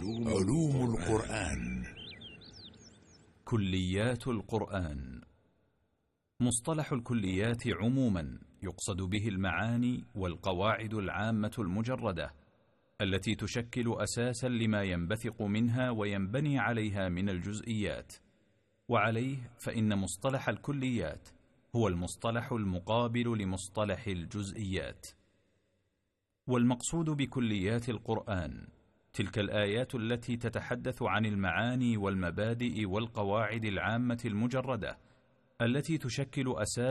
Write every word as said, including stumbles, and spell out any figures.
علوم القرآن. كليات القرآن. مصطلح الكليات عموما يقصد به المعاني والقواعد العامة المجردة التي تشكل أساسا لما ينبثق منها وينبني عليها من الجزئيات، وعليه فإن مصطلح الكليات هو المصطلح المقابل لمصطلح الجزئيات. والمقصود بكليات القرآن تلك الآيات التي تتحدث عن المعاني والمبادئ والقواعد العامة المجردة التي تشكل أساس